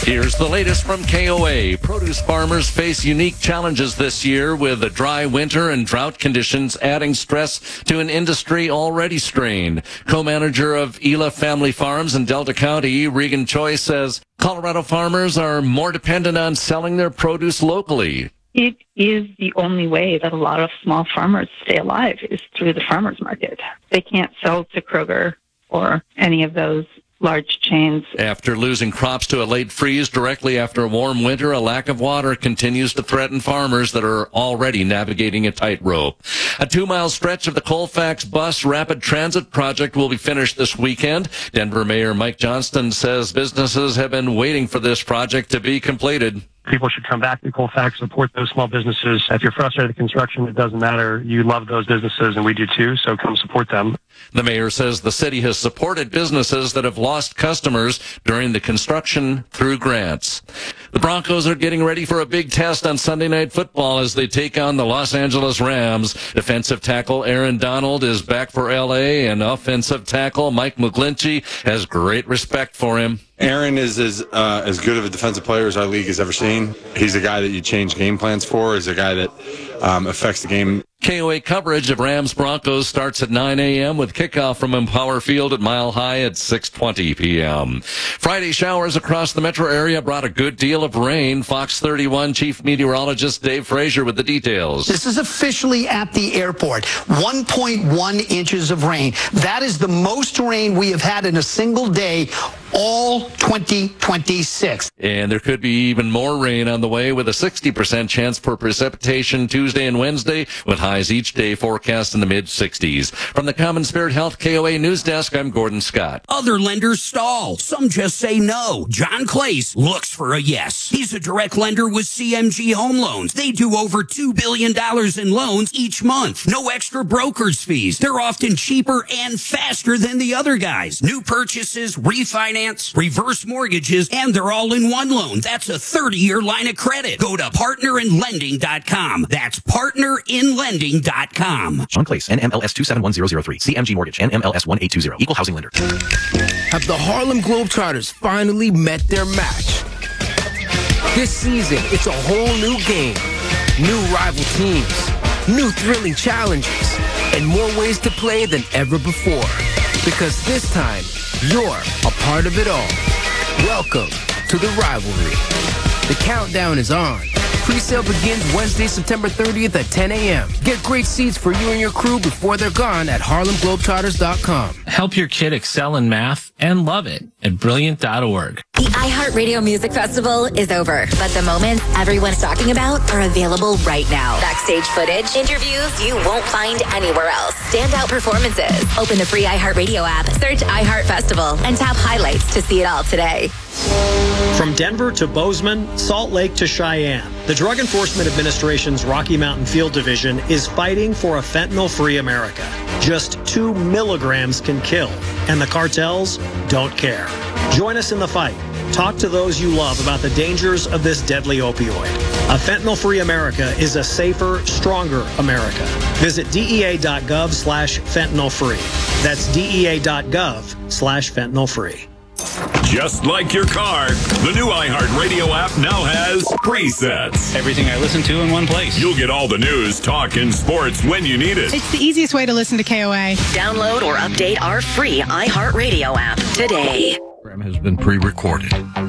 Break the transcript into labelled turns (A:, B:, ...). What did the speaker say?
A: Here's the latest from KOA. Produce farmers face unique challenges this year with a dry winter and drought conditions adding stress to an industry already strained. Co-manager of Ela Family Farms in Delta County, Regan Choi, says Colorado farmers are more dependent on selling their produce locally.
B: It is the only way that a lot of small farmers stay alive is through the farmers market. They can't sell to Kroger or any of those large chains.
A: After losing crops to a late freeze directly after a warm winter, a lack of water continues to threaten farmers that are already navigating a tightrope. A 2-mile stretch of the Colfax Bus Rapid Transit Project will be finished this weekend. Denver Mayor Mike Johnston says businesses have been waiting for this project to be completed.
C: People should come back to Colfax, support those small businesses. If you're frustrated with construction, it doesn't matter. You love those businesses, and we do too, so come support them.
A: The mayor says the city has supported businesses that have lost customers during the construction through grants. The Broncos are getting ready for a big test on Sunday Night Football as they take on the Los Angeles Rams. Defensive tackle Aaron Donald is back for L.A., and offensive tackle Mike McGlinchey has great respect for him.
D: Aaron is as good of a defensive player as our league has ever seen. He's a guy that you change game plans for. He's a guy that affects the game.
A: KOA coverage of Rams Broncos starts at 9 a.m. with kickoff from Empower Field at Mile High at 6:20 p.m. Friday showers across the metro area brought a good deal of rain. Fox 31 Chief Meteorologist Dave Frazier with the details.
E: This is officially at the airport. 1.1 inches of rain. That is the most rain we have had in a single day all 2026.
A: And there could be even more rain on the way with a 60% chance for precipitation Tuesday and Wednesday with highs each day forecast in the mid-60s. From the Common Spirit Health KOA News Desk, I'm Gordon Scott.
F: Other lenders stall. Some just say no. John Clace looks for a yes. He's a direct lender with CMG Home Loans. They do over $2 billion in loans each month. No extra broker's fees. They're often cheaper and faster than the other guys. New purchases, refinance, reverse mortgages, and they're all in one loan. That's a 30-year line of credit. Go to partnerinlending.com. That's partnerinlending.com.
G: John Clace, NMLS 271003. CMG Mortgage, NMLS 1820. Equal housing lender.
H: Have the Harlem Globetrotters finally met their match? This season, it's a whole new game. New rival teams. New thrilling challenges. And more ways to play than ever before. Because this time, you're a part of it all. Welcome to the rivalry. The countdown is on. Pre-sale begins Wednesday, September 30th at 10 a.m. Get great seats for you and your crew before they're gone at HarlemGlobetrotters.com.
I: Help your kid excel in math and love it at Brilliant.org.
J: The iHeartRadio Music Festival is over, but the moments everyone's talking about are available right now. Backstage footage, interviews you won't find anywhere else, standout performances. Open the free iHeartRadio app, search iHeart Festival, and tap highlights to see it all today.
K: From Denver to Bozeman, Salt Lake to Cheyenne, the Drug Enforcement Administration's Rocky Mountain Field Division is fighting for a fentanyl-free America. Just 2 milligrams can kill, and the cartels don't care. Join us in the fight. Talk to those you love about the dangers of this deadly opioid. A fentanyl-free America is a safer, stronger America. Visit DEA.gov/fentanyl-free. That's DEA.gov/fentanyl-free.
L: Just like your car, the new iHeartRadio app now has presets.
M: Everything I listen to in one place.
L: You'll get all the news, talk, and sports when you need it.
N: It's the easiest way to listen to KOA.
J: Download or update our free iHeartRadio app today.
O: The program has been pre-recorded.